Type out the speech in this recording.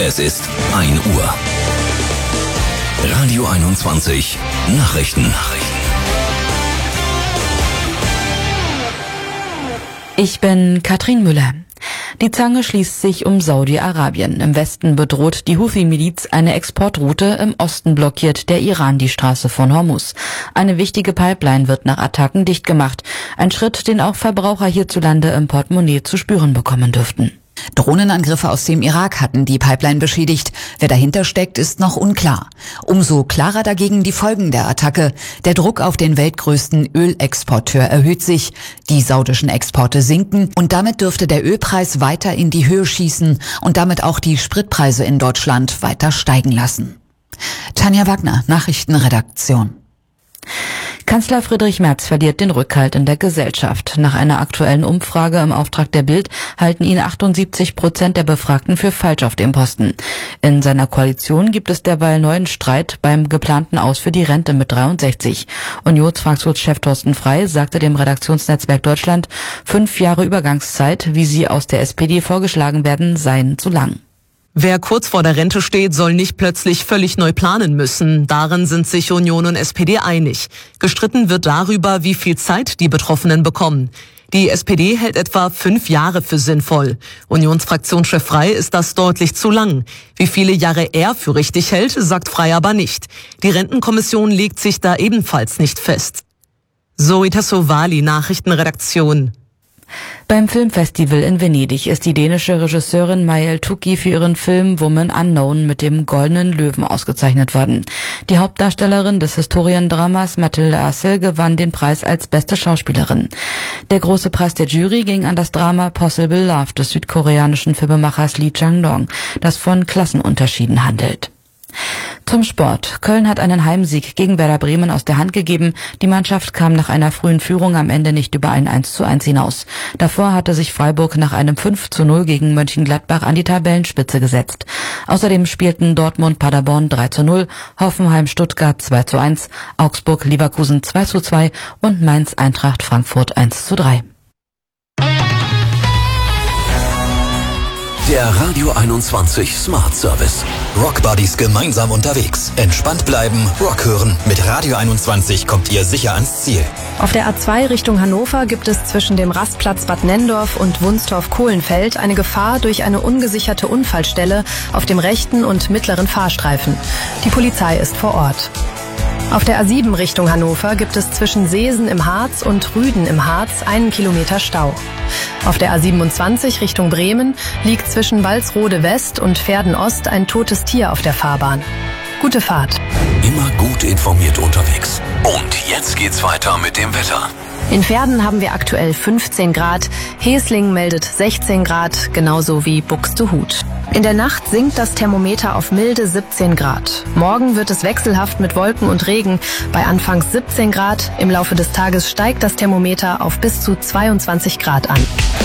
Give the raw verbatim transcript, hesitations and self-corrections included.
Es ist ein Uhr. Radio einundzwanzig Nachrichten. Ich bin Katrin Müller. Die Zange schließt sich um Saudi-Arabien. Im Westen bedroht die Houthi-Miliz eine Exportroute, im Osten blockiert der Iran die Straße von Hormuz. Eine wichtige Pipeline wird nach Attacken dicht gemacht. Ein Schritt, den auch Verbraucher hierzulande im Portemonnaie zu spüren bekommen dürften. Drohnenangriffe aus dem Irak hatten die Pipeline beschädigt. Wer dahinter steckt, ist noch unklar. Umso klarer dagegen die Folgen der Attacke. Der Druck auf den weltgrößten Ölexporteur erhöht sich. Die saudischen Exporte sinken und damit dürfte der Ölpreis weiter in die Höhe schießen und damit auch die Spritpreise in Deutschland weiter steigen lassen. Tanja Wagner, Nachrichtenredaktion. Kanzler Friedrich Merz verliert den Rückhalt in der Gesellschaft. Nach einer aktuellen Umfrage im Auftrag der Bild halten ihn achtundsiebzig Prozent der Befragten für falsch auf dem Posten. In seiner Koalition gibt es derweil neuen Streit beim geplanten Aus für die Rente mit dreiundsechzig. Unionsfraktionschef Thorsten Frey sagte dem Redaktionsnetzwerk Deutschland, fünf Jahre Übergangszeit, wie sie aus der S P D vorgeschlagen werden, seien zu lang. Wer kurz vor der Rente steht, soll nicht plötzlich völlig neu planen müssen. Darin sind sich Union und S P D einig. Gestritten wird darüber, wie viel Zeit die Betroffenen bekommen. Die S P D hält etwa fünf Jahre für sinnvoll. Unionsfraktionschef Frey ist das deutlich zu lang. Wie viele Jahre er für richtig hält, sagt Frey aber nicht. Die Rentenkommission legt sich da ebenfalls nicht fest. Zoe Tassovali, Nachrichtenredaktion. Beim Filmfestival in Venedig ist die dänische Regisseurin Majel Tukki für ihren Film Woman Unknown mit dem Goldenen Löwen ausgezeichnet worden. Die Hauptdarstellerin des Historiendramas Mathilde Assel gewann den Preis als beste Schauspielerin. Der große Preis der Jury ging an das Drama Possible Love des südkoreanischen Filmemachers Lee Chang-dong, das von Klassenunterschieden handelt. Zum Sport. Köln hat einen Heimsieg gegen Werder Bremen aus der Hand gegeben. Die Mannschaft kam nach einer frühen Führung am Ende nicht über ein eins zu eins hinaus. Davor hatte sich Freiburg nach einem fünf zu null gegen Mönchengladbach an die Tabellenspitze gesetzt. Außerdem spielten Dortmund Paderborn drei zu null, Hoffenheim Stuttgart zwei zu eins, Augsburg Leverkusen zwei zu zwei und Mainz Eintracht Frankfurt eins zu drei. Der Radio einundzwanzig Smart Service. Rock Buddies gemeinsam unterwegs. Entspannt bleiben, Rock hören. Mit Radio einundzwanzig kommt ihr sicher ans Ziel. Auf der A zwei Richtung Hannover gibt es zwischen dem Rastplatz Bad Nenndorf und Wunstorf-Kohlenfeld eine Gefahr durch eine ungesicherte Unfallstelle auf dem rechten und mittleren Fahrstreifen. Die Polizei ist vor Ort. Auf der A sieben Richtung Hannover gibt es zwischen Seesen im Harz und Rüden im Harz einen Kilometer Stau. Auf der A siebenundzwanzig Richtung Bremen liegt zwischen Walsrode West und Verden Ost ein totes Tier auf der Fahrbahn. Gute Fahrt. Immer gut informiert unterwegs. Und jetzt geht's weiter mit dem Wetter. In Verden haben wir aktuell fünfzehn Grad, Heslingen meldet sechzehn Grad, genauso wie Buxtehude. In der Nacht sinkt das Thermometer auf milde siebzehn Grad. Morgen wird es wechselhaft mit Wolken und Regen bei anfangs siebzehn Grad. Im Laufe des Tages steigt das Thermometer auf bis zu zweiundzwanzig Grad an.